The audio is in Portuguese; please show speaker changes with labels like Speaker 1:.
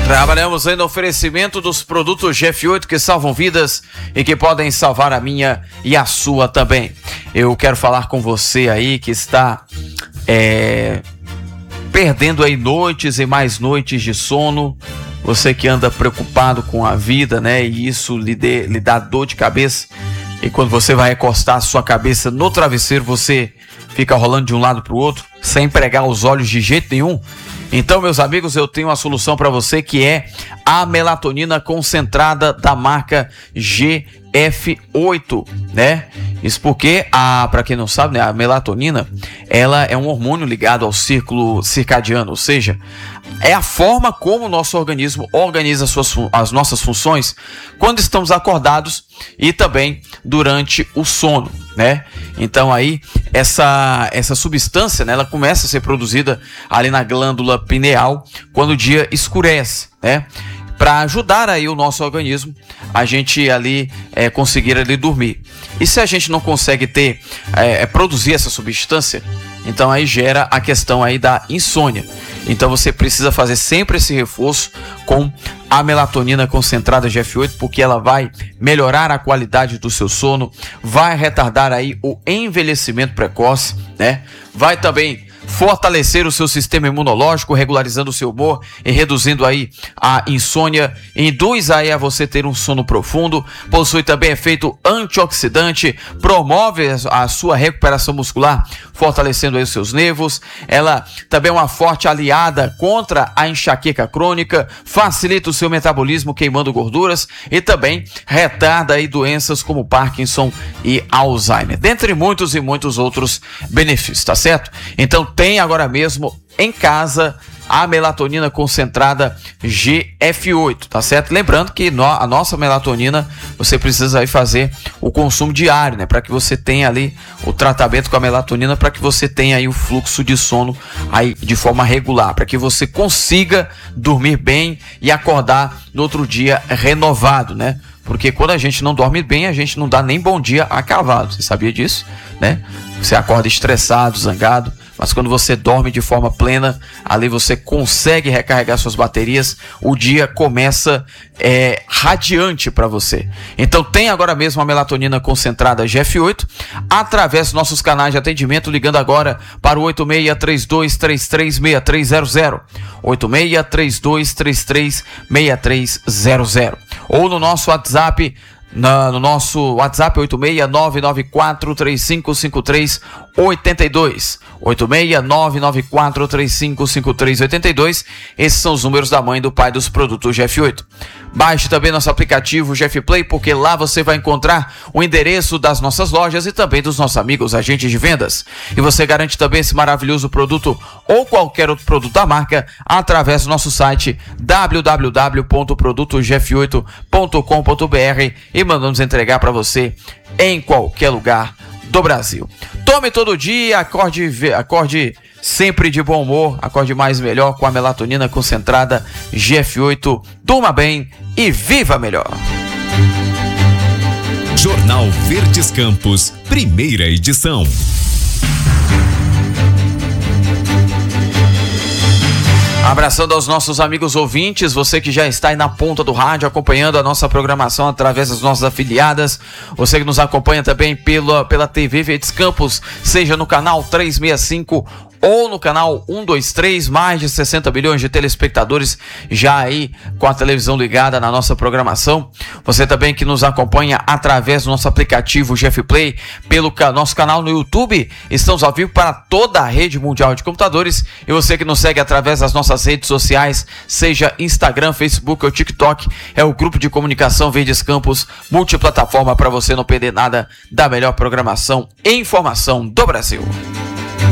Speaker 1: Trabalhamos aí no oferecimento dos produtos GF8 que salvam vidas e que podem salvar a minha e a sua também. Eu quero falar com você aí que está perdendo aí noites e mais noites de sono. Você que anda preocupado com a vida, né? E isso lhe dá dor de cabeça. E quando você vai encostar a sua cabeça no travesseiro, você fica rolando de um lado para o outro, sem pregar os olhos de jeito nenhum. Então, meus amigos, eu tenho uma solução para você que é a melatonina concentrada da marca GF8, né? Isso porque, para quem não sabe, né, a melatonina, ela é um hormônio ligado ao círculo circadiano, ou seja, é a forma como o nosso organismo organiza as nossas funções quando estamos acordados e também durante o sono, né? Então aí essa substância, né, ela começa a ser produzida ali na glândula pineal quando o dia escurece, né? Para ajudar aí o nosso organismo a gente ali conseguir ali dormir. E se a gente não consegue produzir essa substância, então aí gera a questão aí da insônia. Então você precisa fazer sempre esse reforço com a melatonina concentrada GF8, porque ela vai melhorar a qualidade do seu sono, vai retardar aí o envelhecimento precoce, né? Vai também fortalecer o seu sistema imunológico, regularizando o seu humor e reduzindo aí a insônia, induz aí a você ter um sono profundo, possui também efeito antioxidante, promove a sua recuperação muscular, fortalecendo aí os seus nervos. Ela também é uma forte aliada contra a enxaqueca crônica, facilita o seu metabolismo queimando gorduras e também retarda aí doenças como Parkinson e Alzheimer, dentre muitos e muitos outros benefícios, tá certo? Então tem agora mesmo em casa a melatonina concentrada GF8, tá certo? Lembrando que a nossa melatonina, você precisa aí fazer o consumo diário, né? Para que você tenha ali o tratamento com a melatonina, para que você tenha aí o fluxo de sono aí de forma regular, para que você consiga dormir bem e acordar no outro dia renovado, né? Porque quando a gente não dorme bem, a gente não dá nem bom dia a cavalo. Você sabia disso, né? Você acorda estressado, zangado, mas quando você dorme de forma plena, ali você consegue recarregar suas baterias, o dia começa radiante para você. Então tem agora mesmo a melatonina concentrada GF8, através dos nossos canais de atendimento, ligando agora para o 8632336300, 8632336300, ou no nosso WhatsApp, no nosso WhatsApp 86994355382, 86994355382. Esses são os números da mãe e do pai dos produtos GF8. Baixe também nosso aplicativo GF Play, porque lá você vai encontrar o endereço das nossas lojas e também dos nossos amigos agentes de vendas. E você garante também esse maravilhoso produto ou qualquer outro produto da marca através do nosso site www.produtosgf8.com.br e mandamos entregar para você em qualquer lugar do Brasil. Tome todo dia, acorde sempre de bom humor, acorde mais e melhor com a melatonina concentrada GF8. Durma bem e viva melhor.
Speaker 2: Jornal Verdes Campos, primeira edição.
Speaker 1: Abraçando aos nossos amigos ouvintes, você que já está aí na ponta do rádio acompanhando a nossa programação através das nossas afiliadas, você que nos acompanha também pela TV Verdes Campos, seja no canal 365 ou no canal 123, mais de 60 milhões de telespectadores já aí com a televisão ligada na nossa programação. Você também que nos acompanha através do nosso aplicativo GF Play, pelo nosso canal no YouTube, estamos ao vivo para toda a rede mundial de computadores, e você que nos segue através das nossas redes sociais, seja Instagram, Facebook ou TikTok, é o grupo de comunicação Verdes Campos, multiplataforma, para você não perder nada da melhor programação e informação do Brasil.